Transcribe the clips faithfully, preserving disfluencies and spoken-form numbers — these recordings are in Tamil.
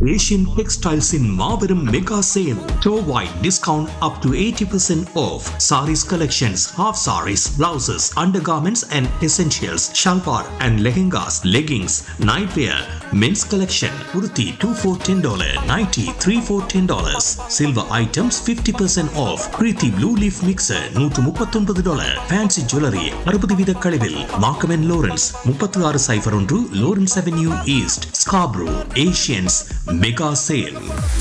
Asian Textiles in Marverum Mega Sale. Store-wide discount up to eighty percent off. Saris collections, half saris, blouses, undergarments and essentials, shalwar and lehengas, leggings, nightwear, men's collection, kurti two for ten dollars, nighty three for ten dollars. Silver items fifty percent off. Preeti Blue Leaf Mixer one thirty-nine dollars. Fancy Jewelry sixty வீத கழிவில். Markham and Lawrence thirty-six oh one Lawrence Avenue East, Scarborough. Asians Mega Sale.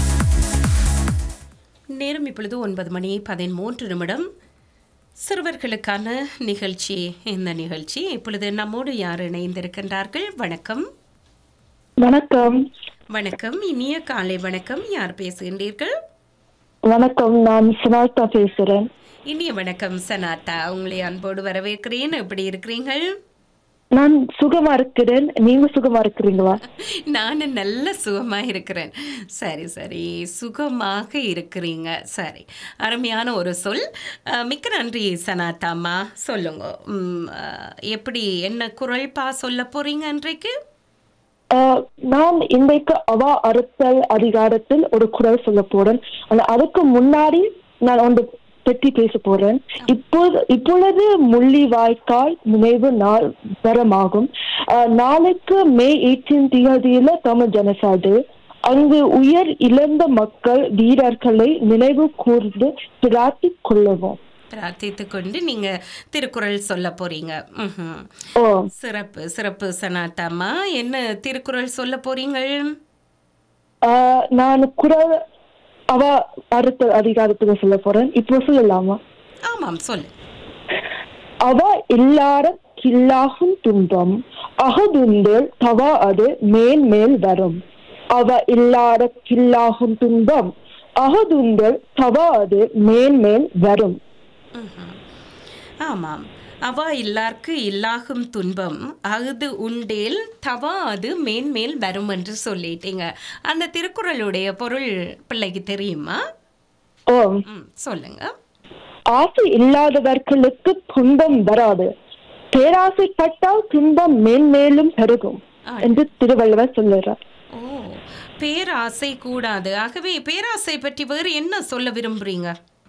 நேரம் இப்பொழுது ஒன்பது மணி பதிமூன்று நிமிடம். சிறுவர்களுக்கான நிகழ்ச்சி இந்த நிகழ்ச்சி இப்பொழுது நம்மோடு யார் இணைந்திருக்கின்றார்கள்? வணக்கம். வணக்கம். வணக்கம், இனிய காலை வணக்கம். யார் பேசுகின்றீர்கள்? வணக்கம், நான் சனாத்தா பேசுறேன். இனிய வணக்கம் சனாத்தா, உங்களை அன்போடு வரவேற்கிறேன். எப்படி இருக்கிறீர்கள்? நான் சுகமா இருக்கிறேன். நீங்க சுகமா இருக்கிறீங்களா? நான் நல்ல சுகமா இருக்கிறேன். சரி சரி, சுகமாக இருக்கிறீங்க. சரி, அருமையான ஒரு சொல். மிக்க நன்றி சனாத்தாம்மா. சொல்லுங்க, எப்படி என்ன குரல் பா சொல்ல போறீங்க இன்றைக்கு? நான் இன்றைக்கு அவா அறுத்தல் அதிகாரத்தில் ஒரு குரல் சொல்ல போறேன். அதுக்கு முன்னாடி நான் ஒன்று பற்றி பேச போறேன். இப்போது இப்பொழுது முள்ளிவாய்க்கால் நினைவு நாள் வரமாகும். நாளைக்கு மே எயிட்டீன் தேதியில தமிழ் ஜனசாடு. அங்கு உயர் இழந்த மக்கள் வீரர்களை நினைவு கூர்ந்து பிரார்த்தி கொள்ளுவோம். பிரார்த்தித்து கொண்டு நீங்க திருக்குறள் சொல்ல போறீங்க. சிறப்பு சிறப்பு சனாத்தாமா. என்ன திருக்குறள் சொல்ல போறீங்க? நான் குரல் அவ அடுத்த அதிகாரத்துல சொல்ல போறேன். இப்போ சொல்லலாமா? ஆமாம், சொல்லு. அவ இல்லாத கில்லாகும் துன்பம் அகதுண்டில் தவா அது மேல் மேல் வரும். அவ இல்லாத கில்லாகும் துன்பம் அகதுண்டில் தவா அது மேல் மேல் வரும். ஆமாம், அவா இல்லார்க்கு இல்லாகும் துன்பம் அகுது உண்டேல் தவா அது மேன்மேல் வரும் என்று சொல்லிட்டீங்க. அந்த திருக்குறளுடைய பொருள் பிள்ளைக்கு தெரியுமா? ஓ, சொல்லுங்க. ஆசை இல்லாதவர்களுக்கு துன்பம் வராது, பேராசைப்பட்டால் துன்பம் மேன்மேலும் பெருகும் என்று திருவள்ளுவர் சொல்லுறார். ஓ, பேராசை கூடாது. ஆகவே பேராசை பற்றி வேறு என்ன சொல்ல விரும்புறீங்க?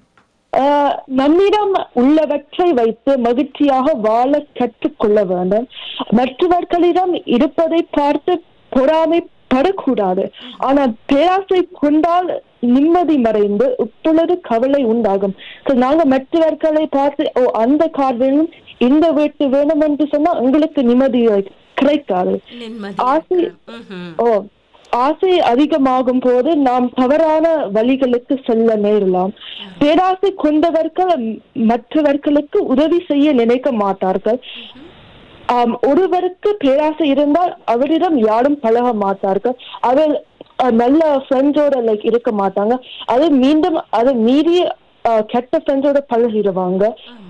நம்மிடம் உள்ளவற்றை வைத்து மகிழ்ச்சியாக வாழ கற்றுக்கொள்ள வேண்டும். மற்றவர்களிடம் இருப்பதை பார்த்து பொறாமைப்படக்கூடாது. ஆனால் பேராசை கொண்டால் நிம்மதி மறைந்து இப்பொழுது கவலை உண்டாகும். நாங்க மற்றவர்களை பார்த்து ஓ அந்த கார் வேணும், இந்த வீட்டு வேணும் என்று சொன்னா உங்களுக்கு நிம்மதி கிடைக்காது. ஆசை ஓ ஆசை அதிகமாகும் போது நாம் தவறான வழிகளுக்கு செல்ல நேரலாம். பேராசை கொண்டவர்கள் மற்றவர்களுக்கு உதவி செய்ய நினைக்க மாட்டார்கள். ஆஹ் ஒருவருக்கு பேராசை இருந்தால் அவரிடம் யாரும் பழக மாட்டார்கள். அவர் நல்ல ஃப்ரெண்ட்ஸோட லைக் இருக்க மாட்டாங்க. அது மீண்டும் அதை மீறி கெட்ட ஃப்ரெண்ட்ஸோட பழகிடுவாங்க.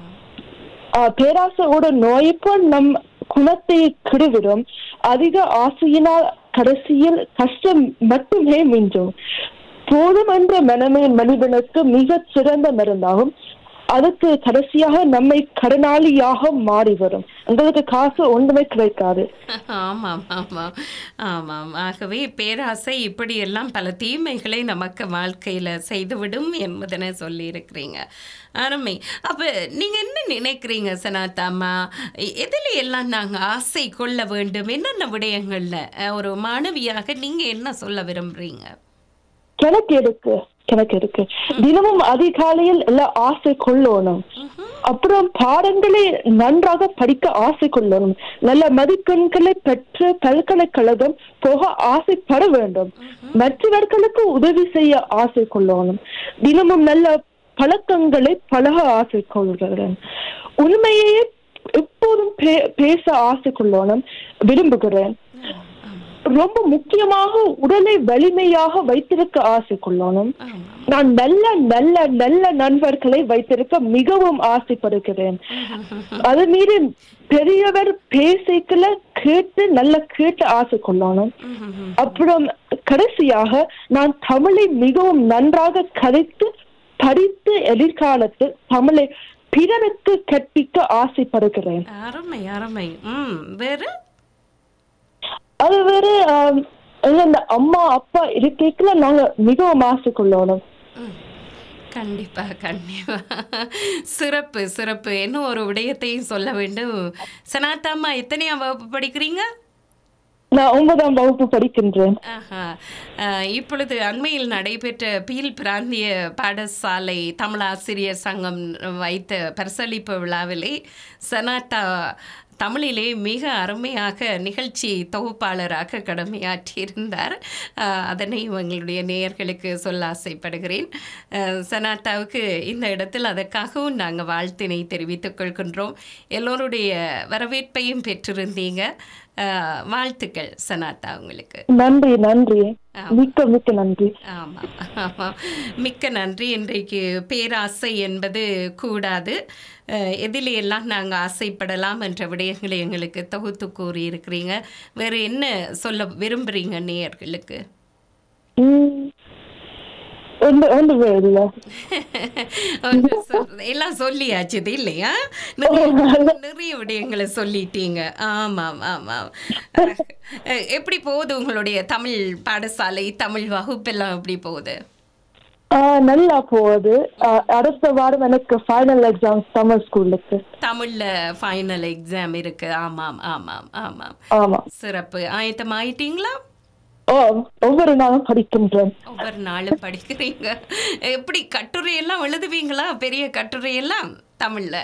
ஆஹ் பேராசையோட நோய்ப்போல் நம் குணத்தை கெடுவிடும். அதிக ஆசையினால் கடைசியில் கஷ்டம் மட்டுமே மிஞ்சும். போதும் என்ற மனமே மனிதனுக்கு மிக சிறந்த மருந்தாகும். அதுக்கு கடைசியாக நம்மை கடனாளியாக மாறி வரும். உங்களுக்கு காசு ஒன்றுமே கிடைக்காது. ஆமாம் ஆமாம் ஆமாம். ஆகவே பேராசை இப்படியெல்லாம் பல தீமைகளை நமக்கு வாழ்க்கையில் செய்துவிடும் என்பதனை சொல்லி இருக்கிறீங்க. அருமை. அப்போ நீங்கள் என்ன நினைக்கிறீங்க சனாத்தாம்மா? எதில் எல்லாம் நாங்கள் ஆசை கொள்ள வேண்டும்? என்னென்ன விடயங்களில் ஒரு மாணவியாக நீங்கள் என்ன சொல்ல விரும்புகிறீங்க? எனக்கு இருக்கு எனக்கு இருக்கு தினமும் அதிகாலையில் எல்லாம் ஆசை கொள்ளணும். அப்புறம் பாடங்களை நன்றாக படிக்க ஆசை கொள்ளணும். நல்ல மதிப்பெண்களை பெற்று பல்கலைக்கழகம் போக ஆசைப்பட வேண்டும். மற்றவர்களுக்கு உதவி செய்ய ஆசை கொள்ளணும். தினமும் நல்ல பழக்கங்களை பழக ஆசை கொள்கிறேன். உண்மையே எப்போதும் பேச ஆசை கொள்ளணும் விரும்புகிறேன். ரொம்ப முக்கியமாக உடலை வலிமையாக வைத்திருக்க ஆசை கொள்ளணும். நான் நல்ல நல்ல நல்ல நண்பர்களை வைத்திருக்க மிகவும் ஆசைப்படுகிறேன். அது மீறி பெரியவர் பேசிக்கல கேட்டு நல்ல கேட்டு ஆசை கொள்ளணும். அப்புறம் கடைசியாக நான் தமிழை மிகவும் நன்றாக கதைத்து படித்து எதிர்காலத்தில் தமிழை பிறருக்கு கற்பிக்க ஆசைப்படுகிறேன். அருமை அருமை. வேறு அது வேறு எங்க இந்த அம்மா அப்பா இருக்கைக்குள்ள நாங்க மிகவும் ஆசைக்குள்ளோம். கண்டிப்பா கண்டிப்பா. சிறப்பு சிறப்பு. இன்னும் ஒரு விடயத்தையும் சொல்ல வேண்டும். சனாதாம்மா எத்தனையாம் வகுப்பு படிக்கிறீங்க? நான் ஒன்பதாம் வகுப்பு படிக்கின்றேன். ஆஹா. அஹ், இப்பொழுது அண்மையில் நடைபெற்ற பீல் பிராந்திய பாடசாலை தமிழாசிரியர் சங்கம் வைத்த பரிசளிப்பு விழாவிலே சனாட்டா தமிழிலே மிக அருமையாக நிகழ்ச்சி தொகுப்பாளராக கடமையாற்றியிருந்தார். அஹ், அதனை எங்களுடைய நேயர்களுக்கு சொல்ல ஆசைப்படுகிறேன். அஹ், சனாட்டாவுக்கு இந்த இடத்தில் அதற்காகவும் நாங்கள் வாழ்த்தினை தெரிவித்துக் கொள்கின்றோம். எல்லோருடைய வரவேற்பையும் பெற்றிருந்தீங்க. அஹ், வாழ்த்துக்கள் சனாட்டா உங்களுக்கு. நன்றி நன்றி, மிக்க மிக்க நன்றி. ஆமாம் ஆமாம், மிக்க நன்றி. இன்றைக்கு பேராசை என்பது கூடாது, அஹ், எதிலே எல்லாம் நாங்கள் ஆசைப்படலாம் என்ற விடயங்களை எங்களுக்கு தொகுத்து கூறியிருக்கிறீங்க. வேறு என்ன சொல்ல விரும்புகிறீங்க நேயர்களுக்கு? ம், ஒன்று ஒன்று வேறில்ல. ஒன்று சொல்றது எல்லாம் சொல்லியாச்சு இது இல்லையா? நிறைய நிறைய விடயங்களை சொல்லிட்டீங்க. ஆமாம் ஆமாம். அஹ், எப்படி போகுது உங்களுடைய தமிழ் பாடசாலை, தமிழ் வகுப்பெல்லாம் எப்படி போகுது? ஆ, நல்லா போகுது. ஆ, அடுத்த வாரம் எனக்கு ஃபைனல் எக்ஸாம் தமிழ் ஸ்கூலுக்கு. தமிழ்ல ஃபைனல் எக்ஸாம் இருக்கு. ஆமாம் ஆமாம் ஆமாம். ஆமா. சிறப்பு. ஆயத்தம் ஆயிட்டீங்களா? ஓ, ஒவ்வொரு நாளும் படிக்கின்றேன். ஒவ்வொரு நாளும் படிக்கிறீங்க. எப்படி கட்டுரையெல்லாம் எழுதுவீங்களா? பெரிய கட்டுரையெல்லாம் தமிழ்ல?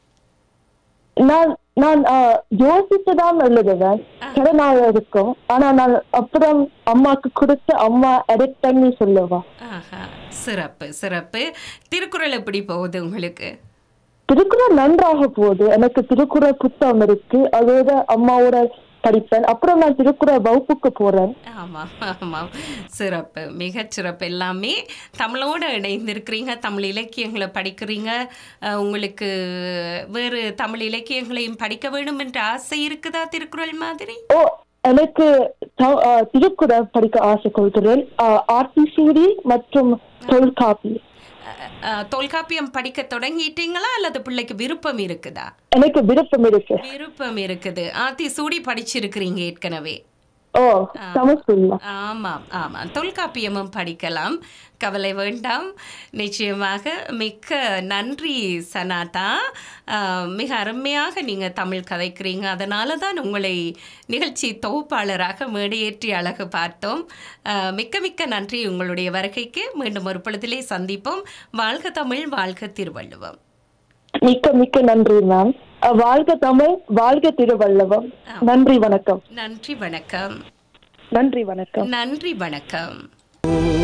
நான் நான் ஆ, யோசிச்சுதான் எழுதுவேன். சில நாள் இருக்கும். ஆனா நான் அப்புறம் அம்மாக்கு கொடுத்து அம்மா எடிட் பண்ணி சொல்லுவா. ஆஹா, சிறப்பு சிறப்பு. திருக்குறள் எப்படி போகுது உங்களுக்கு? திருக்குறள் நன்றாக போகுது. எனக்கு திருக்குறள் புத்தகம் இருக்கு, அதோட அம்மாவோட படிப்பேன். அப்புறம் நான் திருக்குறள் வகுப்புக்கு போறேன். ஆமாம் ஆமாம், சிறப்பு, மிகச் சிறப்பு. எல்லாமே தமிழோடு இணைந்திருக்கிறீங்க, தமிழ் இலக்கியங்களை படிக்கிறீங்க. அஹ், உங்களுக்கு வேறு தமிழ் இலக்கியங்களையும் படிக்க வேண்டும் என்ற ஆசை இருக்குதா திருக்குறள் மாதிரி? ஓ, எனக்கு த- ஆ, திருக்குறள் படிக்க ஆசை கொள்கிறேன். ஆர்டிசூடி மற்றும் தொல்காப்பி. அஹ், தொல்காப்பியம் படிக்க தொடங்கிட்டீங்களா அல்லது பிள்ளைக்கு விருப்பம் இருக்குதா? எனக்கு விருப்பம் இருக்கு. விருப்பம் இருக்குது. ஆத்தி சூடி படிச்சிருக்கிறீங்க ஏற்கனவே? ஓ, தமிழ் ஸ்கூல்ல. ஆமாம் ஆமாம், தொல்காப்பியமும் படிக்கலாம், கவலை வேண்டாம். நிச்சயமாக. மிக்க நன்றி சனாதா. ஆஹ், மிக அருமையாக நீங்கள் தமிழ் கதைக்கிறீங்க. அதனால தான் உங்களை நிகழ்ச்சி தொகுப்பாளராக மேடையேற்றி அழகு பார்த்தோம். ஆஹ், மிக்க மிக்க நன்றி உங்களுடைய வருகைக்கு. மீண்டும் ஒரு பொழுதிலே சந்திப்போம். வாழ்க தமிழ், வாழ்க திருவள்ளுவம். மிக்க மிக்க நன்றி மேம். வாழ்க தமிழ், வாழ்க திருவள்ளுவம். நன்றி வணக்கம். நன்றி வணக்கம். நன்றி வணக்கம். நன்றி வணக்கம்.